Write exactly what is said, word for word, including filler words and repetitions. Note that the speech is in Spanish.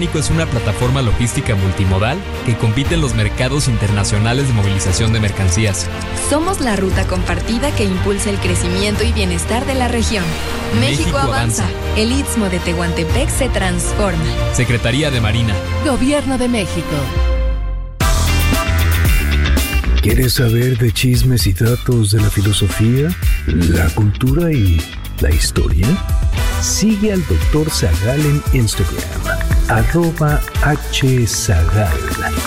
México es una plataforma logística multimodal que compite en los mercados internacionales de movilización de mercancías. Somos la ruta compartida que impulsa el crecimiento y bienestar de la región. México, México avanza. avanza. El Istmo de Tehuantepec se transforma. Secretaría de Marina. Gobierno de México. ¿Quieres saber de chismes y datos de la filosofía, la cultura y la historia? Sigue al doctor Zagal en Instagram, arroba hzagal.